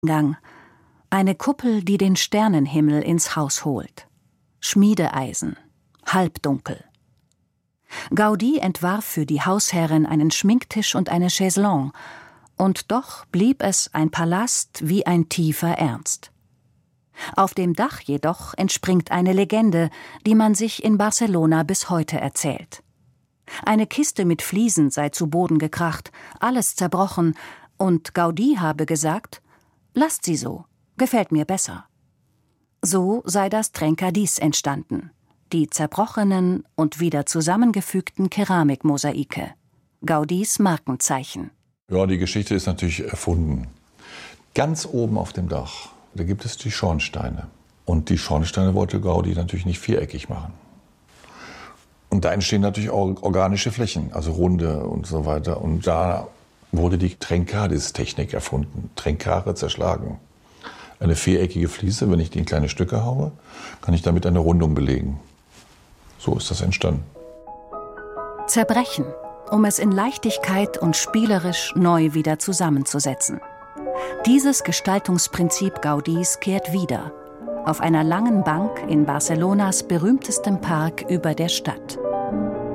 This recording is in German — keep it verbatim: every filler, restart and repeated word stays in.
Gang. Eine Kuppel, die den Sternenhimmel ins Haus holt. Schmiedeeisen. Halbdunkel. Gaudí entwarf für die Hausherrin einen Schminktisch und eine Chaiselongue. Und doch blieb es ein Palast wie ein tiefer Ernst. Auf dem Dach jedoch entspringt eine Legende, die man sich in Barcelona bis heute erzählt. Eine Kiste mit Fliesen sei zu Boden gekracht, alles zerbrochen, und Gaudí habe gesagt: »Lasst sie so, gefällt mir besser.« So sei das Trencadís entstanden, die zerbrochenen und wieder zusammengefügten Keramikmosaike, Gaudís Markenzeichen. Ja, die Geschichte ist natürlich erfunden. Ganz oben auf dem Dach, da gibt es die Schornsteine. Und die Schornsteine wollte Gaudí natürlich nicht viereckig machen. Und da entstehen natürlich auch organische Flächen, also runde und so weiter. Und da wurde die Trencadís-Technik erfunden, Trencare zerschlagen. Eine viereckige Fliese, wenn ich die in kleine Stücke haue, kann ich damit eine Rundung belegen. So ist das entstanden. Zerbrechen, um es in Leichtigkeit und spielerisch neu wieder zusammenzusetzen. Dieses Gestaltungsprinzip Gaudís kehrt wieder, auf einer langen Bank in Barcelonas berühmtestem Park über der Stadt.